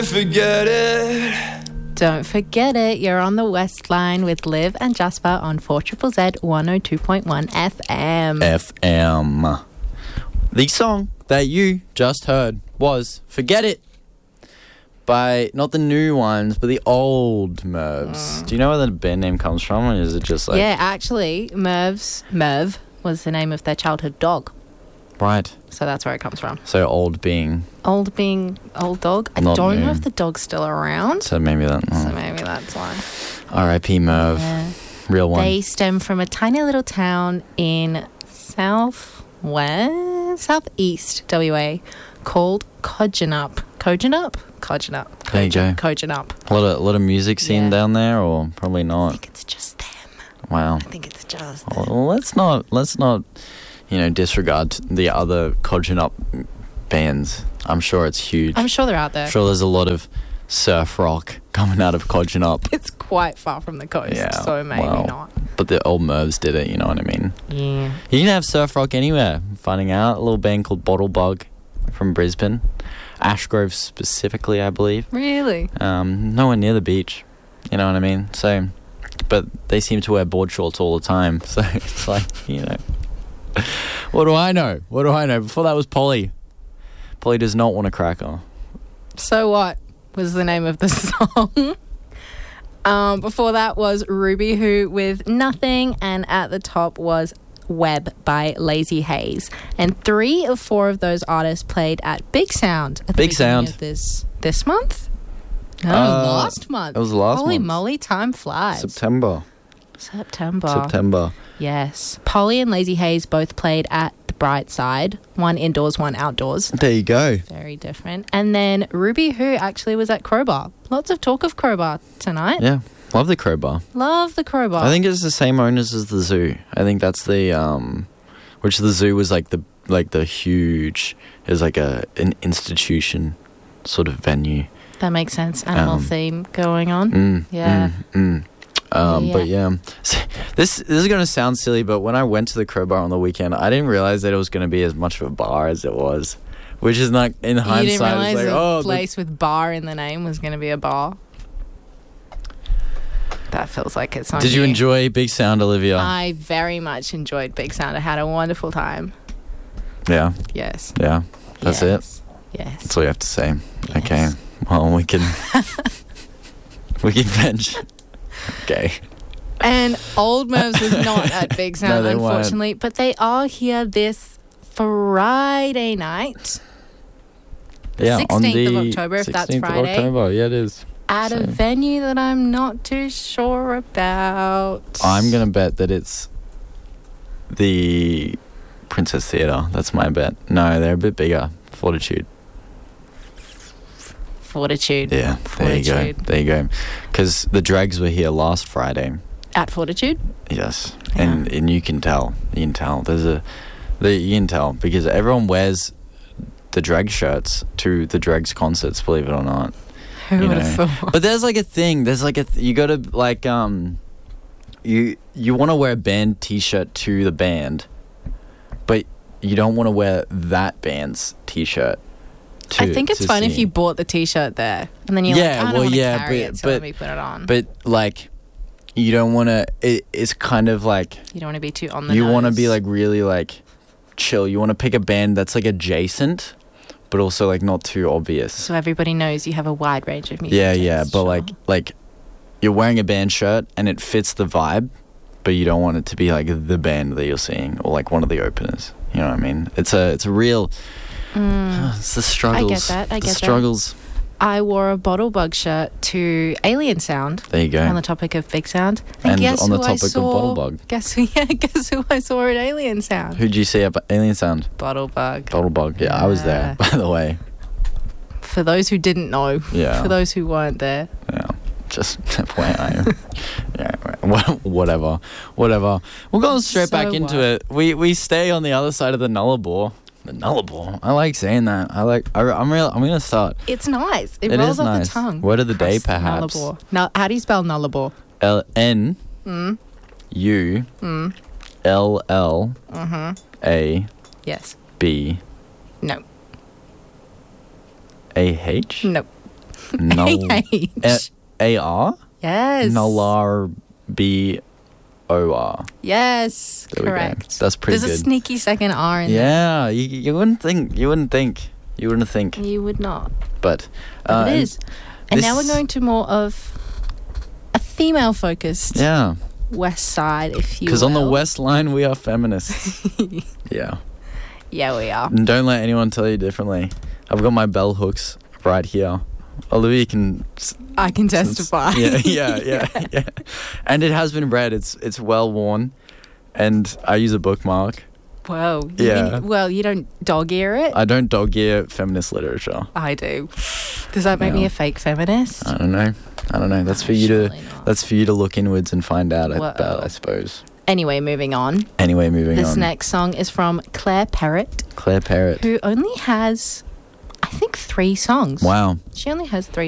Forget it. Don't forget it. You're on the West Line with Liv and Jasper on 4ZZZ 102.1 FM. FM. The song that you just heard was Forget It by not the new ones, but the old Mervs. Do you know where the band name comes from? Or is it just like... Yeah, actually, Merv was the name of their childhood dog. Right. So that's where it comes from. So old being Old dog. I Not don't new. know if the dog's still around. So maybe So maybe that's why. R.I.P. Merv. Yeah. Real one. They stem from a tiny little town in southeast WA called Kojonup. Kojonup. There you go. Kojonup. A lot of music scene down there, or probably I not. think it's just them. Wow. I think it's just them. Well, let's not disregard the other Kojonup bands. I'm sure it's huge. I'm sure they're out there. I'm sure there's a lot of surf rock coming out of Kojonup. It's quite far from the coast, Yeah, so maybe well, not. But the old Mervs did it, you know what I mean? Yeah. You can have surf rock anywhere. Finding out, a little band called Bottle Bug from Brisbane. Ashgrove specifically, I believe. Really? Nowhere near the beach. You know what I mean? So, but they seem to wear board shorts all the time. So it's like, what do I know? Before that was Polly. Polly does not want a cracker. So What was the name of the song. Before that was Ruby Who with Nothing, and at the top was Web by Lazy Haze. And 3 of 4 of those artists played at Big Sound at the Big beginning Sound. of this month? No, last month. It was last Holy month. moly, time flies. September. Yes. Polly and Lazy Haze both played at the Bright Side. One indoors, one outdoors. There you go. Very different. And then Ruby Who actually was at Crowbar. Lots of talk of Crowbar tonight. Yeah. Love the Crowbar. Love the Crowbar. I think it's the same owners as the zoo. I think that's the which the zoo was like the huge, it was like an institution sort of venue. That makes sense. Animal theme going on. Yeah. But yeah, this is going to sound silly, but when I went to the Crowbar on the weekend, I didn't realize that it was going to be as much of a bar as it was, which is not, in hindsight, You didn't realize it's like, a place with bar in the name was going to be a bar? That feels like it's on Did you enjoy Big Sound, Olivia? I very much enjoyed Big Sound. I had a wonderful time. Yeah. Yes. Yeah. That's it. Yes. That's all you have to say. Yes. Okay. Well, we can bench. Okay. And Old Mervs was not at Big Sound, No, they weren't. unfortunately, but they are here this Friday night. The 16th of October, if that's 16th Friday. of October. Yeah, it is. At a venue that I'm not too sure about. I'm going to bet that it's the Princess Theatre. That's my bet. No, they're a bit bigger. Fortitude. Yeah, Fortitude. There you go. Because the Drags were here last Friday. At Fortitude? Yes. Yeah. And you can tell. You can tell. You can tell because everyone wears the drag shirts to the Drags concerts, believe it or not. Who would have thought? But there's like a thing. There's like you got to like you want to wear a band t-shirt to the band, but you don't want to wear that band's t-shirt. I think it's fine if you bought the t-shirt there and then you're like, I don't want to carry it, so let me put it on. But like, you don't want to. It's kind of like you don't want to be too on the nose. You want to be like really like chill. You want to pick a band that's like adjacent, but also like not too obvious. So everybody knows you have a wide range of music. Yeah, but like you're wearing a band shirt and it fits the vibe, but you don't want it to be like the band that you're seeing or like one of the openers. You know what I mean? It's a real. It's the struggles. I get that. Struggles. I wore a Bottle Bug shirt to Alien Sound. There you go. On the topic of Big Sound. And on the topic of Bottle Bug. Guess who I saw at Alien Sound? Who'd you see at Alien Sound? Bottle Bug. Bottle Bug. Yeah, I was there, by the way. For those who didn't know. Yeah. For those who weren't there. Yeah. Just where I am. Yeah, whatever. We'll go straight back into it. We stay on the other side of the Nullarbor. The Nullarbor. I like saying that. I'm gonna start. It's nice. It is rolls off nice. the tongue. Word of the day, perhaps. Nullarbor. Now, how do you spell Nullarbor? LN U LL A Yes. B No. AH. Nope. A-H. A-R? Yes. Nalar B-O-R. Yes. There we go. Correct. That's pretty There's good. a sneaky second R in there. Yeah, you wouldn't think. You wouldn't think. You would not. But But it is. And now we're this- going to more of a female-focused Yeah, West Side, if you will. because on the West Line we are feminists. Yeah. Yeah, we are. And don't let anyone tell you differently. I've got my bell hooks right here. Olivia can. I can testify. Yeah. And it has been read. It's well worn, and I use a bookmark. Whoa. Yeah. Well, you don't dog ear it? I don't dog ear feminist literature. I do. Does that make me Yeah. a fake feminist? I don't know. That's for you to. Surely not. That's for you to look inwards and find out Whoa. about, I suppose. Anyway, moving on. Anyway, moving This on. next song is from Claire Perrott, Claire Perrott. who only has, I think, 3 songs. Wow. She only has 3